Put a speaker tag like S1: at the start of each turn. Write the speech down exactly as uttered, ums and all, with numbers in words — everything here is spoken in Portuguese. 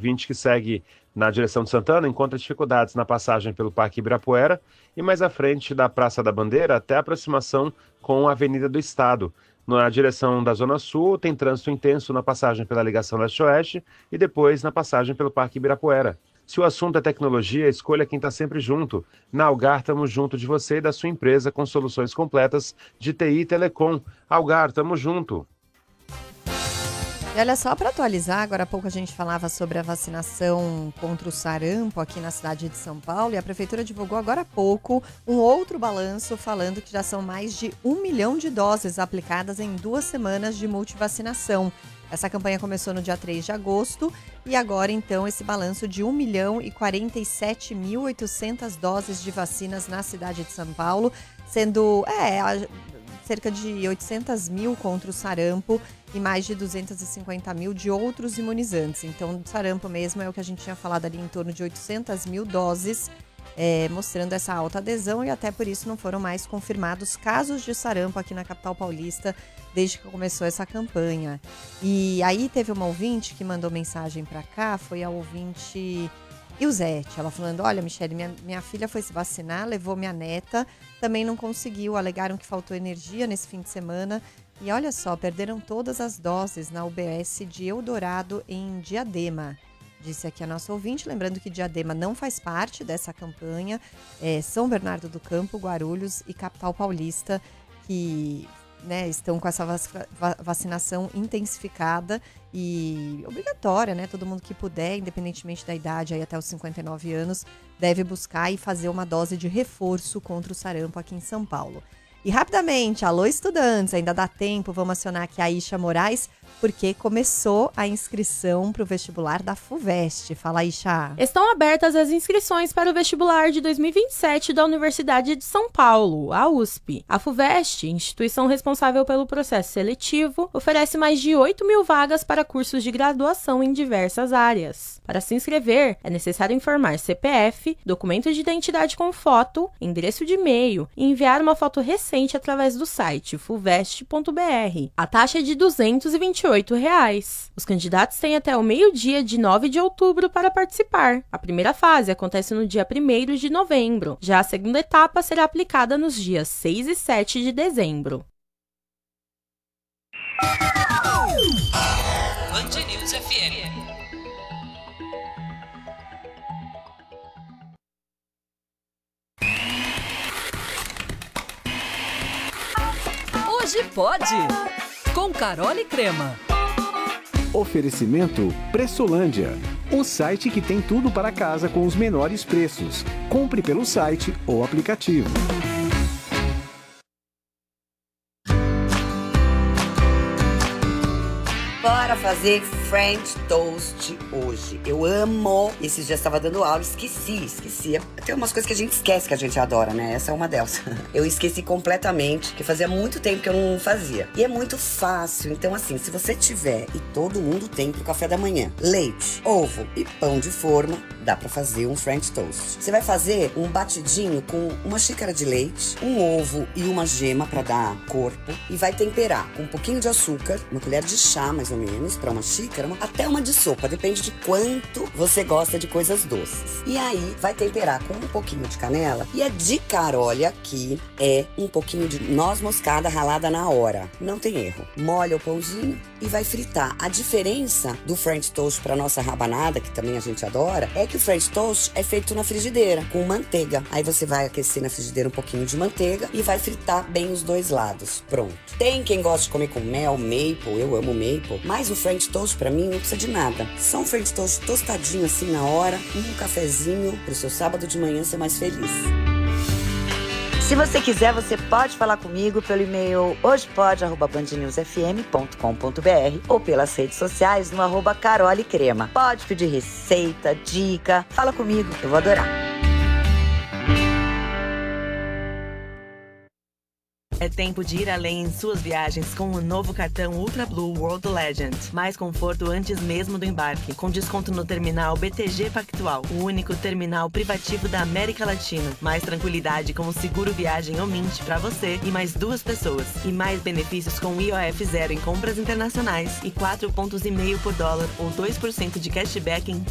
S1: ouvinte que segue na direção de Santana encontra dificuldades na passagem pelo Parque Ibirapuera e mais à frente da Praça da Bandeira até a aproximação com a Avenida do Estado. Na direção da Zona Sul, tem trânsito intenso na passagem pela ligação leste-oeste e depois na passagem pelo Parque Ibirapuera. Se o assunto é tecnologia, escolha quem está sempre junto. Na Algar, estamos junto de você e da sua empresa com soluções completas de T I e Telecom. Algar, estamos junto.
S2: E olha só, para atualizar, agora há pouco a gente falava sobre a vacinação contra o sarampo aqui na cidade de São Paulo e a Prefeitura divulgou agora há pouco um outro balanço falando que já são mais de um milhão de doses aplicadas em duas semanas de multivacinação. Essa campanha começou no dia três de agosto e agora, então, esse balanço de um milhão e quarenta e sete mil e oitocentas doses de vacinas na cidade de São Paulo, sendo é, cerca de oitocentas mil contra o sarampo e mais de duzentas e cinquenta mil de outros imunizantes. Então, o sarampo mesmo é o que a gente tinha falado ali, em torno de oitocentas mil doses, é, mostrando essa alta adesão, e até por isso não foram mais confirmados casos de sarampo aqui na capital paulista desde que começou essa campanha. E aí teve uma ouvinte que mandou mensagem para cá, foi a ouvinte Ilzete, ela falando: olha, Michele, minha, minha filha foi se vacinar, levou minha neta, também não conseguiu, alegaram que faltou energia nesse fim de semana. E olha só, perderam todas as doses na U B S de Eldorado em Diadema. Disse aqui a nossa ouvinte, lembrando que Diadema não faz parte dessa campanha. É São Bernardo do Campo, Guarulhos e Capital Paulista que, né, estão com essa vacinação intensificada e obrigatória, né? Todo mundo que puder, independentemente da idade, aí até os cinquenta e nove anos, deve buscar e fazer uma dose de reforço contra o sarampo aqui em São Paulo. E rapidamente, alô estudantes, ainda dá tempo, vamos acionar aqui a Isha Moraes, porque começou a inscrição para o vestibular da FUVEST. Fala, Isha.
S3: Estão abertas as inscrições para o vestibular de dois mil e vinte e sete da Universidade de São Paulo, a U S P. A FUVEST, instituição responsável pelo processo seletivo, oferece mais de oito mil vagas para cursos de graduação em diversas áreas. Para se inscrever, é necessário informar C P F, documento de identidade com foto, endereço de e-mail e enviar uma foto recente através do site fuvest ponto b r. A taxa é de duzentos e vinte e oito reais. Os candidatos têm até o meio-dia de nove de outubro para participar. A primeira fase acontece no dia primeiro de novembro. Já a segunda etapa será aplicada nos dias seis e sete de dezembro.
S4: Band News F M. Hoje pode, com Carol e Crema.
S5: Oferecimento Pressolândia, o site que tem tudo para casa com os menores preços. Compre pelo site ou aplicativo.
S6: Bora fazer French Toast hoje. Eu amo. Esses dias estava dando aula, esqueci, esqueci. Tem umas coisas que a gente esquece que a gente adora, né? Essa é uma delas. Eu esqueci completamente, que fazia muito tempo que eu não fazia. E é muito fácil. Então, assim, se você tiver, e todo mundo tem pro café da manhã, leite, ovo e pão de forma, dá pra fazer um French Toast. Você vai fazer um batidinho com uma xícara de leite, um ovo e uma gema pra dar corpo. E vai temperar com um pouquinho de açúcar, uma colher de chá, mais ou menos, pra uma xícara, uma, até uma de sopa, depende de quanto você gosta de coisas doces. E aí, vai temperar com um pouquinho de canela. E a dica, olha, aqui é um pouquinho de noz moscada ralada na hora. Não tem erro. Molha o pãozinho e vai fritar. A diferença do French Toast pra nossa rabanada, que também a gente adora, é que o French Toast é feito na frigideira, com manteiga. Aí você vai aquecer na frigideira um pouquinho de manteiga e vai fritar bem os dois lados. Pronto. Tem quem gosta de comer com mel, maple, eu amo maple, mas o French Toast pra mim não precisa de nada. Só um French Toast tostadinho assim na hora, um cafezinho pro seu sábado de manhã ser mais feliz.
S7: Se você quiser, você pode falar comigo pelo e-mail hojepode arroba band news f m ponto com ponto b r ou pelas redes sociais no arroba Carol e Crema. Pode pedir receita, dica, fala comigo, eu vou adorar.
S8: É tempo de ir além em suas viagens com o novo cartão Ultra Blue World Legend. Mais conforto antes mesmo do embarque, com desconto no terminal B T G Pactual, o único terminal privativo da América Latina. Mais tranquilidade com o seguro viagem ou Mint para você e mais duas pessoas. E mais benefícios com I O F zero em compras internacionais e quatro pontos e meio por dólar ou dois por cento de cashback em